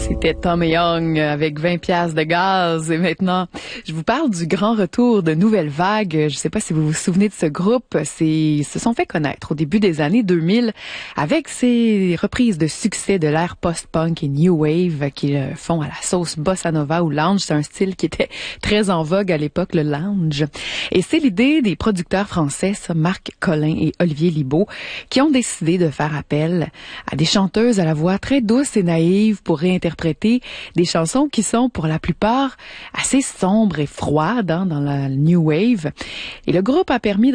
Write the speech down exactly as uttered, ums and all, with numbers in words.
C'était Tom Young avec vingt piastres de gaz. Et maintenant, je vous parle du grand retour de Nouvelle Vague. Je ne sais pas si vous vous souvenez de ce groupe. C'est, ils se sont fait connaître au début des années deux mille avec ces reprises de succès de l'ère post-punk et new wave qu'ils font à la sauce bossa nova ou lounge. C'est un style qui était très en vogue à l'époque, le lounge. Et c'est l'idée des producteurs français, ça, Marc Collin et Olivier Libaud, qui ont décidé de faire appel à des chanteuses à la voix très douce et naïve pour réinterpréter des chansons qui sont pour la plupart assez sombres et froides hein, dans la new wave. Et le groupe a permis de